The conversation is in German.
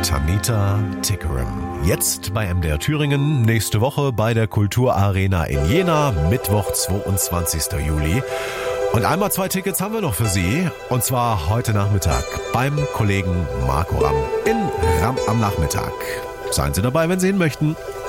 Tanita Tikaram. Jetzt bei MDR Thüringen, nächste Woche bei der Kulturarena in Jena, Mittwoch, 22. Juli. Und einmal 2 Tickets haben wir noch für Sie, und zwar heute Nachmittag beim Kollegen Marco Ramm in Ramm am Nachmittag. Seien Sie dabei, wenn Sie hin möchten.